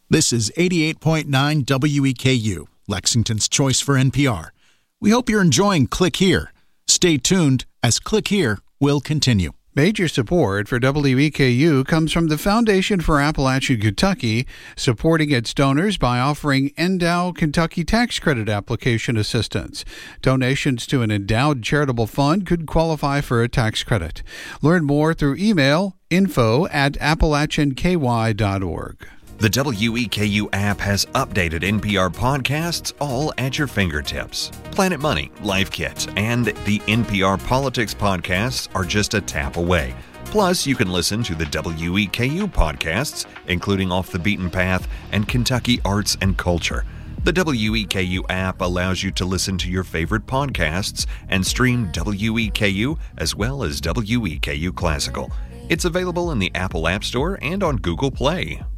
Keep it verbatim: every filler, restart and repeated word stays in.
This is eighty-eight point nine W E K U, Lexington's choice for N P R. We hope you're enjoying Click Here. Stay tuned as Click Here will continue. Major support for W E K U comes from the Foundation for Appalachian Kentucky, supporting its donors by offering Endow Kentucky tax credit application assistance. Donations to an endowed charitable fund could qualify for a tax credit. Learn more through email info at appalachian k y dot org. The W E K U app has updated N P R podcasts all at your fingertips. Planet Money, Life Kit, and the N P R Politics podcasts are just a tap away. Plus, you can listen to the W E K U podcasts, including Off the Beaten Path and Kentucky Arts and Culture. The W E K U app allows you to listen to your favorite podcasts and stream W E K U as well as W E K U Classical. It's available in the Apple App Store and on Google Play.